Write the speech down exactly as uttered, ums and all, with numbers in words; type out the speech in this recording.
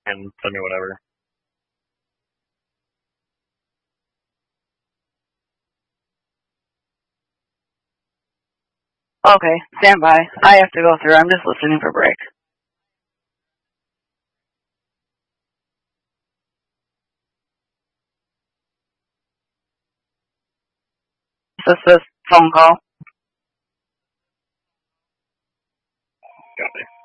and send me whatever. Okay, stand by. I have to go through. I'm just listening for break. Is this a phone call? Got it.